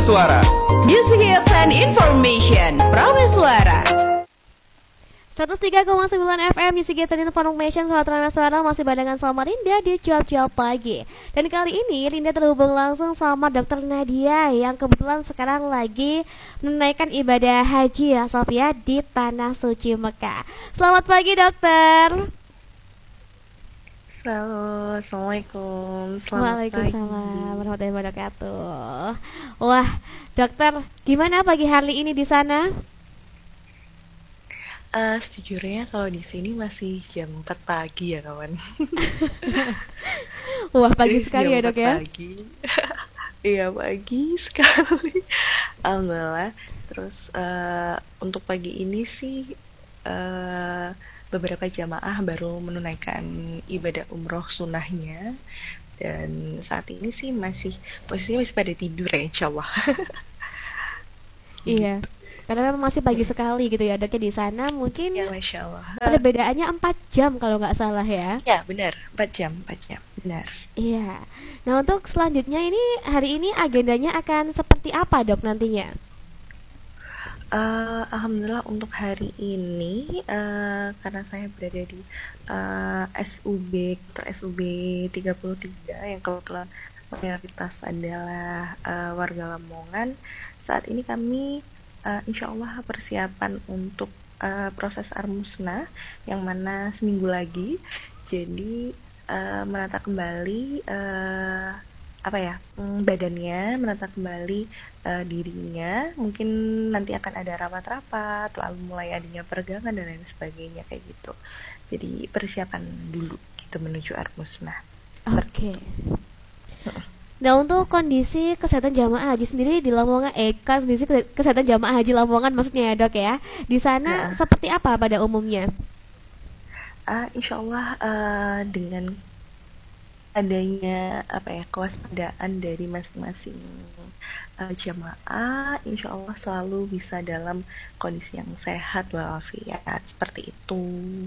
Suara. Music Hits and Information Prameswara 103,9 FM Music Hits and Information. Sobat Prameswara masih barengan sama Linda di Cuap-Cuap Pagi. Dan kali ini Linda terhubung langsung sama Dr. Nadia yang kebetulan sekarang lagi menunaikan ibadah haji ya Sob ya di Tanah Suci Mekah. Selamat pagi dokter. Halo, Assalamualaikum. Waalaikumsalam warahmatullahi wabarakatuh. Wah, dokter, gimana pagi hari ini di sana? Sejujurnya kalau di sini masih jam 4 pagi ya kawan. Wah, pagi Jadi sekali jam ya dok 4 ya. Pagi. Iya pagi sekali. Alhamdulillah. Terus untuk pagi ini sih beberapa jamaah baru menunaikan ibadah umroh sunnahnya. Dan saat ini sih posisinya masih pada tidur ya insyaallah. Iya. Karena memang masih pagi sekali gitu ya dokter di sana mungkin Ya Masya Allah. perbedaannya 4 jam kalau nggak salah ya. Ya benar, 4 jam, benar. Iya. Nah untuk selanjutnya ini hari ini agendanya akan seperti apa dok nantinya? Alhamdulillah untuk hari ini karena saya berada di SUB 33 yang kebetulan mayoritas adalah warga Lamongan. Saat ini kami insya Allah persiapan untuk proses armusna yang mana seminggu lagi. Jadi menata kembali badannya, menata kembali dirinya. Mungkin nanti akan ada rapat-rapat, lalu mulai adanya peregangan dan lain sebagainya kayak gitu. Jadi persiapan dulu gitu menuju armusna. Oke. Nah untuk kondisi kesehatan jamaah haji sendiri di Lamongan, kondisi kesehatan jamaah haji Lamongan maksudnya ya dok ya, di sana seperti apa pada umumnya? Insya Allah dengan adanya kewaspadaan dari masing-masing jamaah, insya Allah selalu bisa dalam kondisi yang sehat walafiat seperti itu.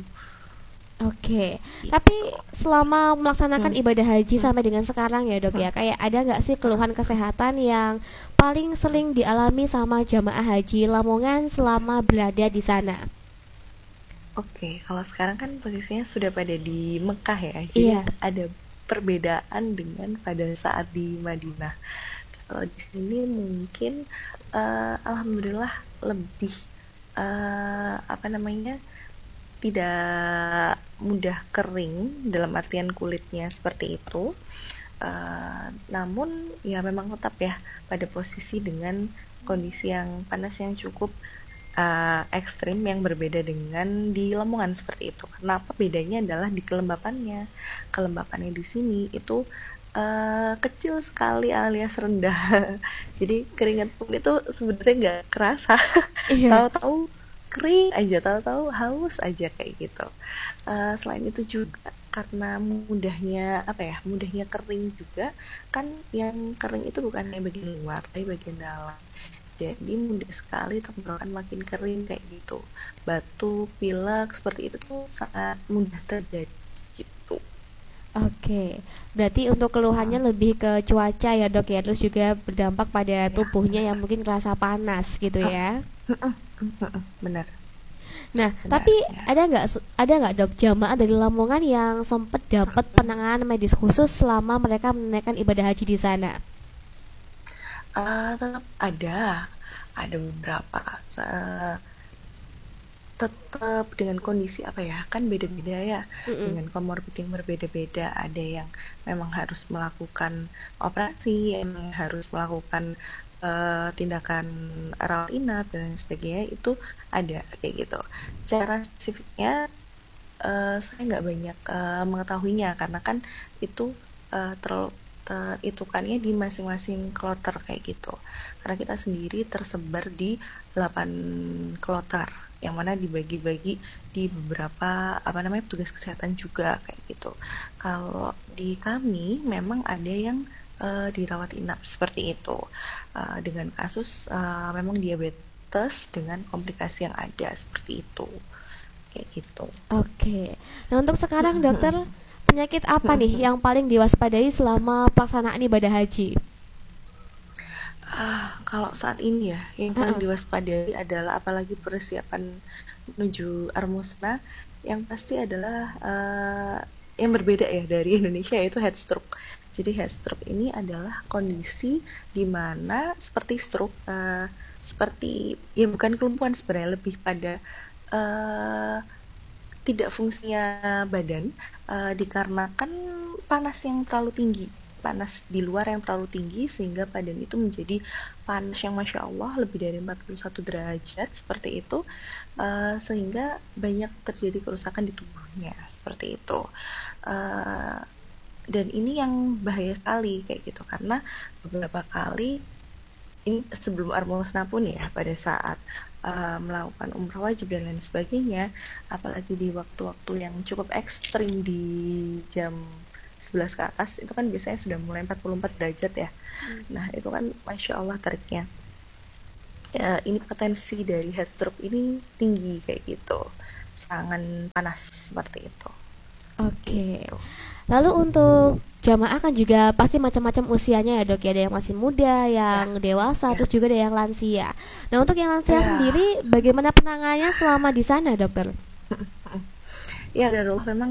Oke, tapi selama melaksanakan ibadah haji sampai dengan sekarang ya dok ya, kayak ada nggak sih keluhan kesehatan yang paling sering dialami sama jamaah haji Lamongan selama berada di sana? Oke, kalau sekarang kan posisinya sudah pada di Mekah ya, jadi Iya. ada perbedaan dengan pada saat di Madinah. Kalau di sini mungkin alhamdulillah lebih tidak mudah kering dalam artian kulitnya seperti itu. Namun ya memang tetap ya pada posisi dengan kondisi yang panas yang cukup ekstrim yang berbeda dengan di Lamongan seperti itu. Kenapa bedanya adalah di kelembapannya. Kelembapannya di sini itu kecil sekali alias rendah. Jadi keringat pun itu sebenarnya nggak kerasa. Iya. Tahu-tahu kering aja, tahu-tahu haus aja kayak gitu. Selain itu juga karena mudahnya kering juga kan, yang kering itu bukan hanya bagian luar tapi bagian dalam. Jadi mudah sekali tenggorokan makin kering kayak gitu. Batuk, pilek seperti itu tuh sangat mudah terjadi gitu. Oke, berarti untuk keluhannya lebih ke cuaca ya dok ya, terus juga berdampak pada tubuhnya yang mungkin rasa panas gitu ya. Benar. Nah, Benar, tapi ya. ada nggak dok jamaah dari Lamongan yang sempat dapat penanganan medis khusus selama mereka menunaikan ibadah haji di sana? Tetap ada beberapa. Tetap dengan kondisi kan beda-beda ya, dengan komorbid yang berbeda-beda. Ada yang memang harus melakukan operasi, yang harus melakukan tindakan rawat inap dan lain sebagainya, itu ada kayak gitu. Secara spesifiknya saya nggak banyak mengetahuinya karena kan itu teritukannya di masing-masing kloter kayak gitu. Karena kita sendiri tersebar di 8 kloter yang mana dibagi-bagi di beberapa petugas kesehatan juga kayak gitu. Kalau di kami memang ada yang dirawat inap seperti itu dengan kasus memang diabetes dengan komplikasi yang ada seperti itu kayak gitu. Oke. Nah, untuk sekarang dokter, penyakit apa nih yang paling diwaspadai selama pelaksanaan ibadah haji? Kalau saat ini ya, yang paling Heeh. diwaspadai adalah apalagi persiapan menuju Armusna, yang pasti adalah yang berbeda ya dari Indonesia, yaitu heat stroke. Jadi heat stroke ini adalah kondisi di mana seperti stroke, seperti ya bukan kelumpuhan sebenarnya, lebih pada eh, tidak fungsinya badan, dikarenakan panas yang terlalu tinggi, panas di luar yang terlalu tinggi sehingga badan itu menjadi panas yang Masya Allah lebih dari 41 derajat seperti itu, sehingga banyak terjadi kerusakan di tubuhnya seperti itu. Eh, dan ini yang bahaya sekali kayak gitu, karena beberapa kali ini sebelum Armusna pun ya, pada saat melakukan umrah wajib dan lain sebagainya, apalagi di waktu-waktu yang cukup ekstrim di jam 11 ke atas, itu kan biasanya sudah mulai 44 derajat ya. Nah itu kan Masya Allah teriknya ya, ini potensi dari heat stroke ini tinggi kayak gitu, serangan panas seperti itu Oke. gitu. Lalu untuk jamaah kan juga pasti macam-macam usianya ya dok ya, ada yang masih muda, Ya, yang dewasa, ya, terus juga ada yang lansia. Nah untuk yang lansia ya. sendiri, bagaimana penanganannya selama di sana dokter? Ya, Darul, memang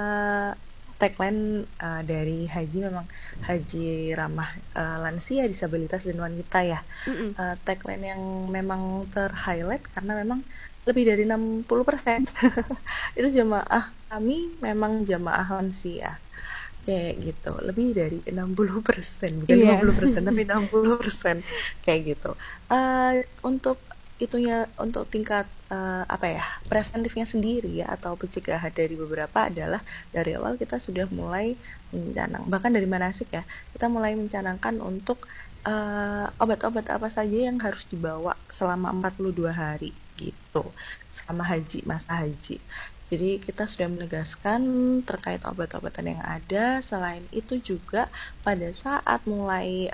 tagline dari haji memang haji ramah lansia, disabilitas dan wanita ya. Mm-mm. Tagline yang memang ter-highlight karena memang lebih dari 60% itu jamaah kami memang jamaah lansia. Kayak gitu, lebih dari 60%, bukan Iya. 50%, tapi 60% kayak gitu. Untuk itunya, untuk tingkat apa ya, preventifnya sendiri ya, atau pencegahan dari beberapa adalah dari awal kita sudah mulai bahkan dari manasik ya, kita mulai mencanangkan untuk obat-obat apa saja yang harus dibawa selama 42 hari gitu, selama haji, masa haji. Jadi kita sudah menegaskan terkait obat-obatan yang ada. Selain itu juga pada saat mulai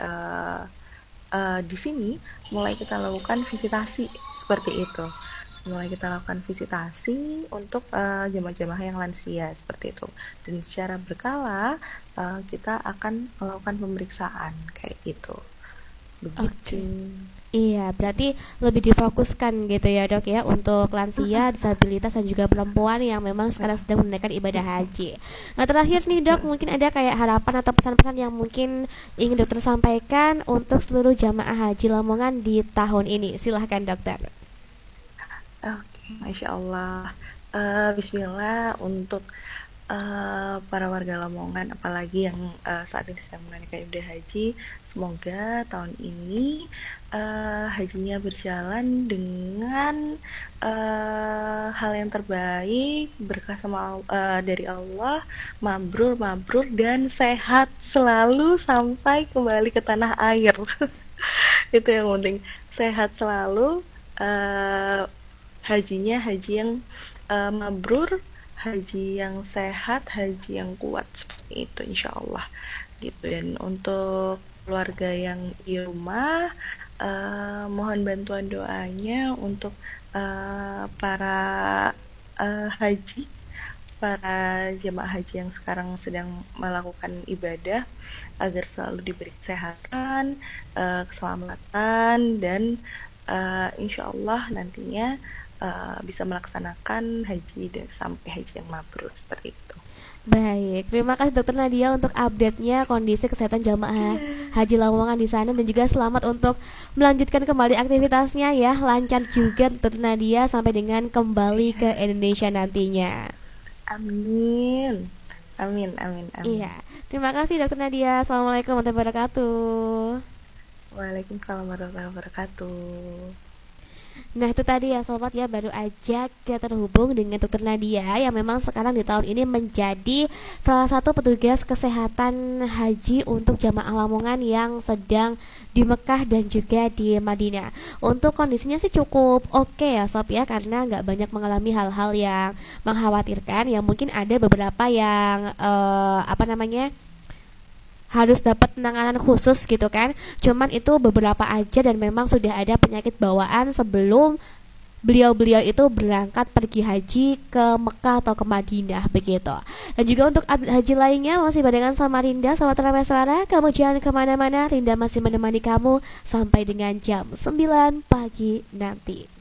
di sini mulai kita lakukan visitasi seperti itu. Mulai kita lakukan visitasi untuk jamaah-jamaah yang lansia seperti itu. Dan secara berkala kita akan melakukan pemeriksaan kayak gitu. Oke. Begitu. Iya, berarti lebih difokuskan gitu ya dok ya untuk lansia, disabilitas dan juga perempuan yang memang sekarang sedang menunaikan ibadah haji. Nah terakhir nih dok, mungkin ada kayak harapan atau pesan-pesan yang mungkin ingin dokter sampaikan untuk seluruh jamaah haji Lamongan di tahun ini. Silahkan dokter. Oke, Masya Allah. Bismillah untuk para warga Lamongan, apalagi yang saat ini sedang menunaikan ibadah haji, semoga tahun ini hajinya berjalan dengan hal yang terbaik, berkah sama dari Allah, mabrur, mabrur, dan sehat selalu sampai kembali ke tanah air. Itu yang penting, sehat selalu. eh, Hajinya haji yang mabrur, haji yang sehat, haji yang kuat seperti itu insya Allah gitu. Dan untuk keluarga yang di rumah, mohon bantuan doanya untuk para haji, para jemaah haji yang sekarang sedang melakukan ibadah, agar selalu diberi kesehatan, keselamatan, dan insya Allah nantinya bisa melaksanakan haji dan sampai haji yang mabrur seperti itu. Baik, terima kasih Dokter Nadia untuk update-nya kondisi kesehatan jamaah Haji Lamongan di sana dan juga selamat untuk melanjutkan kembali aktivitasnya ya, lancar juga Dokter Nadia sampai dengan kembali ke Indonesia nantinya. Amin, amin, amin, amin. Iya, terima kasih Dokter Nadia. Assalamualaikum warahmatullahi wabarakatuh. Waalaikumsalam warahmatullahi wabarakatuh. Nah itu tadi ya sobat ya, baru aja kita terhubung dengan Dokter Nadia yang memang sekarang di tahun ini menjadi salah satu petugas kesehatan haji untuk jamaah Lamongan yang sedang di Mekah dan juga di Madinah. Untuk kondisinya sih cukup oke ya sob ya, karena nggak banyak mengalami hal-hal yang mengkhawatirkan. Yang mungkin ada beberapa yang apa namanya, harus dapat penanganan khusus gitu kan. Cuman itu beberapa aja dan memang sudah ada penyakit bawaan sebelum beliau-beliau itu berangkat pergi haji ke Mekah atau ke Madinah begitu. Dan juga untuk update haji lainnya masih barengan sama Rinda. Selamat terawih suara, kamu jangan kemana-mana, Rinda masih menemani kamu sampai dengan jam 9 pagi nanti.